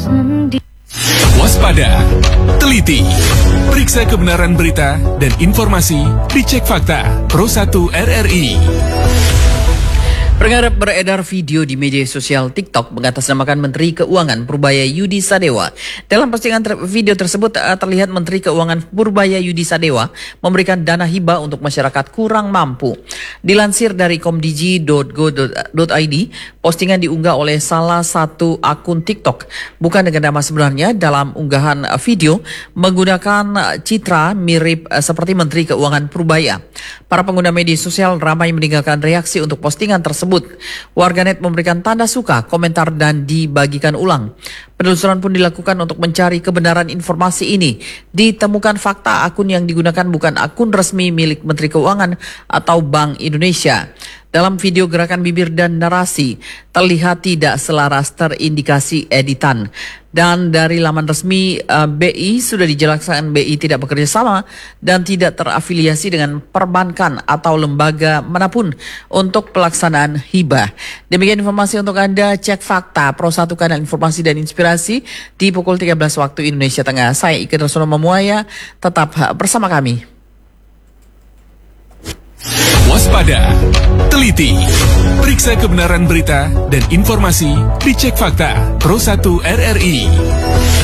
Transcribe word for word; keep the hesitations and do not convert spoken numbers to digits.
Waspada, teliti, periksa kebenaran berita dan informasi, dicek fakta. Pro satu R R I. Pengarap beredar video di media sosial TikTok mengatasnamakan Menteri Keuangan Purbaya Yudi Sadewa. Dalam postingan ter video tersebut terlihat Menteri Keuangan Purbaya Yudi Sadewa memberikan dana hibah untuk masyarakat kurang mampu. Dilansir dari komdigi dot go dot i d, postingan diunggah oleh salah satu akun TikTok. Bukan dengan nama sebenarnya, dalam unggahan video menggunakan citra mirip seperti Menteri Keuangan Purbaya. Para pengguna media sosial ramai meninggalkan reaksi untuk postingan tersebut. Warganet memberikan tanda suka, komentar, dan dibagikan ulang. Penelusuran pun dilakukan untuk mencari kebenaran informasi ini. Ditemukan fakta akun yang digunakan bukan akun resmi milik Menteri Keuangan atau Bank Indonesia. Dalam video gerakan bibir dan narasi terlihat tidak selaras, terindikasi editan. Dan dari laman resmi uh, B I sudah dijelaskan B I tidak bekerja sama dan tidak terafiliasi dengan perbankan atau lembaga manapun untuk pelaksanaan hibah. Demikian informasi untuk Anda, cek fakta Pro satu Kanal Informasi dan Inspirasi di pukul tiga belas waktu Indonesia Tengah. Saya Ike Darsono Memuaya, tetap bersama kami. Waspada, teliti, periksa kebenaran berita dan informasi, dicek fakta. Pro satu R R I.